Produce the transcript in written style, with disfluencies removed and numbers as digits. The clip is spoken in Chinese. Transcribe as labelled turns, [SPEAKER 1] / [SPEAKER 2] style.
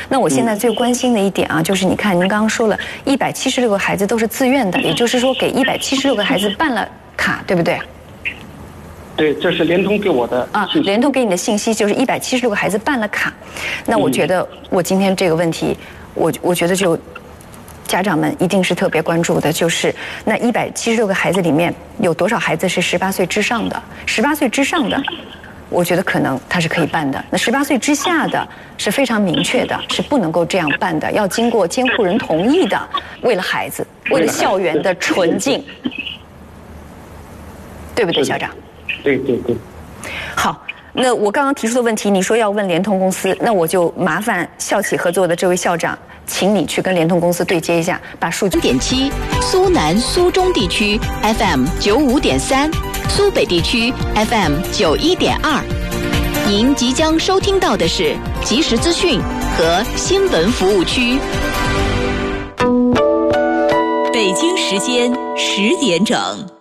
[SPEAKER 1] 那我现在最关心的一点啊，就是你看您刚刚说了176个孩子都是自愿的，也就是说给176个孩子办了卡，对不对？
[SPEAKER 2] 对，这是联通给我的信息。
[SPEAKER 1] 联通给你的信息就是176个孩子办了卡。那我觉得我今天这个问题，我觉得就家长们一定是特别关注的，就是那176个孩子里面有多少孩子是18岁之上的？18岁之上的，我觉得可能他是可以办的。那18岁之下的是非常明确的，是不能够这样办的，要经过监护人同意的。为了孩子，为了校园的纯净，对不对，校长？
[SPEAKER 2] 对对对。
[SPEAKER 1] 好。那我刚刚提出的问题，你说要问联通公司，那我就麻烦校企合作的这位校长，请你去跟联通公司对接一下，把数据。
[SPEAKER 3] 7苏南、苏中地区 FM 95.3，苏北地区 FM 91.2。您即将收听到的是即时资讯和新闻服务区。北京时间10点整。